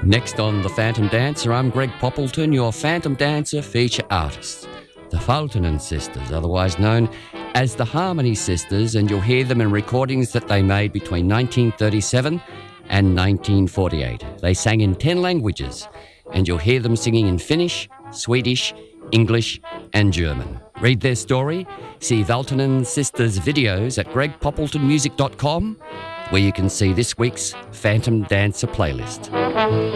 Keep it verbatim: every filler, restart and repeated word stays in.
Next on The Phantom Dancer, I'm Greg Poppleton, your Phantom Dancer feature artist. The Fulton Sisters, otherwise known as the Harmony Sisters, and you'll hear them in recordings that they made between nineteen thirty-seven and nineteen forty-eight. They sang in ten languages, and you'll hear them singing in Finnish, Swedish, English and German. Read their story, see Valtonen Sisters videos at greg poppleton music dot com, where you can see this week's Phantom Dancer playlist.